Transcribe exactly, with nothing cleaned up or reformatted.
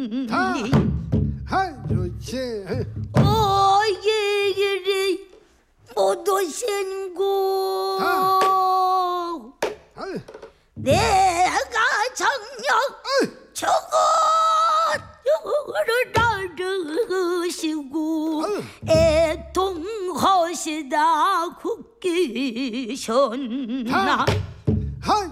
좋지. 어예리 못 오신고 내가 정녕 저거 저거를 나르시고 애통하시다 국기셨나